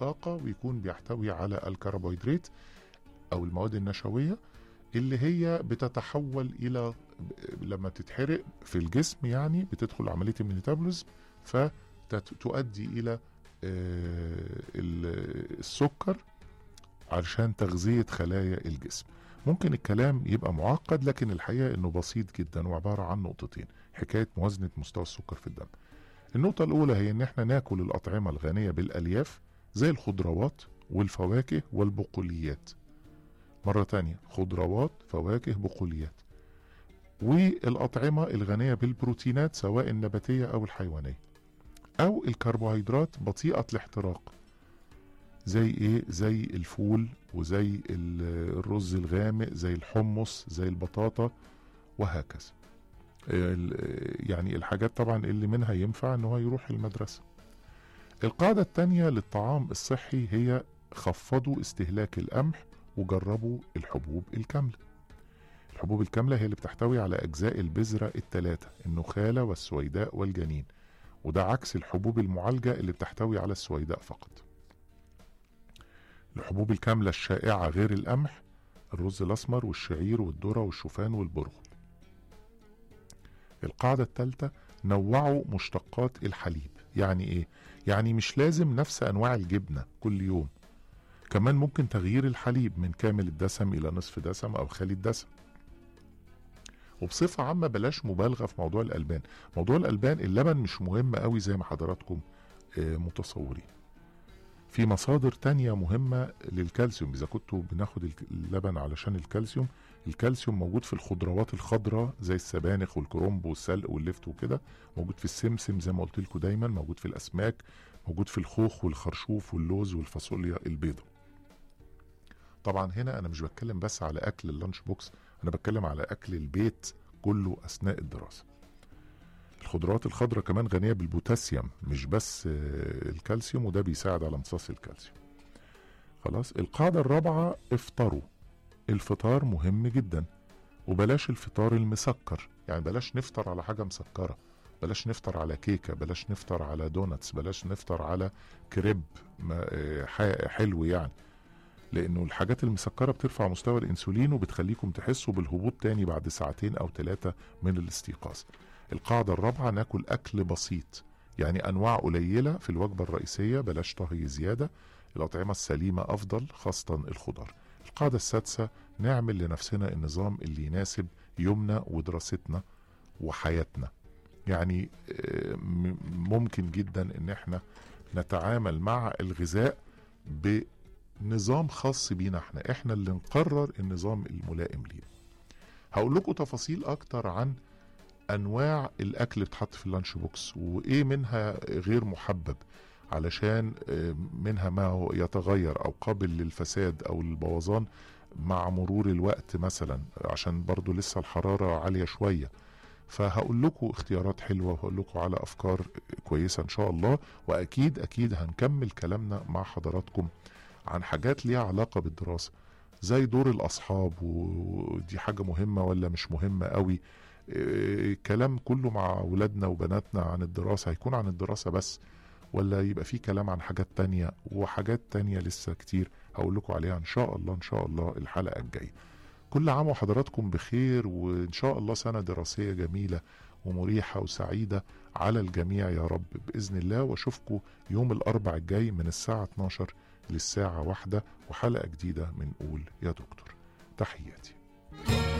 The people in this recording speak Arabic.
الطاقة ويكون بيحتوي على الكربوهيدرات أو المواد النشوية اللي هي بتتحول إلى لما تتحرق في الجسم، يعني بتدخل عملية الميتابوليزم فتؤدي إلى السكر علشان تغذية خلايا الجسم. ممكن الكلام يبقى معقد، لكن الحقيقة انه بسيط جدا وعبارة عن نقطتين، حكاية موازنة مستوى السكر في الدم. النقطة الأولى هي ان احنا ناكل الأطعمة الغنية بالألياف زي الخضروات والفواكه والبقوليات. مرة تانية، خضروات، فواكه، بقوليات. والأطعمة الغنية بالبروتينات سواء النباتية أو الحيوانية، أو الكربوهيدرات بطيئة الاحتراق زي ايه؟ زي الفول وزي الرز الغامق زي الحمص زي البطاطا وهكذا. يعني الحاجات طبعا اللي منها ينفع ان هو يروح المدرسة. القاعدة التانية للطعام الصحي هي خفضوا استهلاك القمح وجربوا الحبوب الكاملة. الحبوب الكاملة هي اللي بتحتوي على أجزاء البذرة الثلاثة، النخالة والسويداء والجنين، وده عكس الحبوب المعالجة اللي بتحتوي على السويداء فقط. الحبوب الكاملة الشائعة غير القمح الرز الأسمر والشعير والذرة والشوفان والبرغل. القاعدة الثالثة، نوعوا مشتقات الحليب. يعني ايه؟ يعني مش لازم نفس أنواع الجبنة كل يوم، كمان ممكن تغيير الحليب من كامل الدسم إلى نصف دسم أو خالي الدسم. وبصفة عامة بلاش مبالغة في موضوع الألبان. موضوع الألبان، اللبن مش مهم قوي زي ما حضراتكم متصورين. في مصادر تانية مهمة للكالسيوم. إذا كنتوا بناخد اللبن علشان الكالسيوم، الكالسيوم موجود في الخضروات الخضراء زي السبانخ والكرنب والسلق واللفت وكده، موجود في السمسم زي ما قلت لكم دايما، موجود في الأسماك، موجود في الخوخ والخرشوف واللوز والفاصوليا البيضاء. طبعا هنا أنا مش بتكلم بس على أكل اللانش بوكس، أنا بتكلم على أكل البيت كله أثناء الدراسة. الخضروات الخضراء كمان غنية بالبوتاسيوم مش بس الكالسيوم، وده بيساعد على امتصاص الكالسيوم. خلاص. القاعدة الرابعة، افطروا. الفطار مهم جدا، وبلاش الفطار المسكر. يعني بلاش نفطر على حاجة مسكرة، بلاش نفطر على كيكة، بلاش نفطر على دونتس، بلاش نفطر على كريب حلو يعني، لأنه الحاجات المسكرة بترفع مستوى الأنسولين وبتخليكم تحسوا بالهبوط تاني بعد ساعتين أو 3 من الاستيقاظ. القاعدة الرابعة، ناكل أكل بسيط، يعني أنواع قليلة في الوجبة الرئيسية، بلاش طهي زيادة. الأطعمة السليمة أفضل خاصة الخضار. القاعدة السادسة، نعمل لنفسنا النظام اللي يناسب يومنا ودراستنا وحياتنا. يعني ممكن جدا ان احنا نتعامل مع الغذاء بنظام خاص بينا، احنا اللي نقرر النظام الملائم لينا. هقول لكم تفاصيل اكتر عن انواع الاكل اللي بتحط في اللانش بوكس وايه منها غير محبب، علشان منها ما هو يتغير او قابل للفساد او البوظان مع مرور الوقت مثلا، عشان برضو لسه الحرارة عالية شوية. فهقول لكم اختيارات حلوة وهقول لكم على افكار كويسة ان شاء الله. واكيد اكيد هنكمل كلامنا مع حضراتكم عن حاجات ليها علاقة بالدراسة، زي دور الاصحاب، ودي حاجة مهمة ولا مش مهمة قوي. كلام كله مع ولادنا وبناتنا عن الدراسة هيكون عن الدراسة بس، ولا يبقى فيه كلام عن حاجات تانية، وحاجات تانية لسه كتير هقول لكم عليها ان شاء الله ان شاء الله الحلقة الجاية. كل عام وحضراتكم بخير، وان شاء الله سنة دراسية جميلة ومريحة وسعيدة على الجميع يا رب بإذن الله. واشوفكم يوم الأربع الجاي من الساعة 12 للساعة 1 وحلقة جديدة من قول يا دكتور. تحياتي.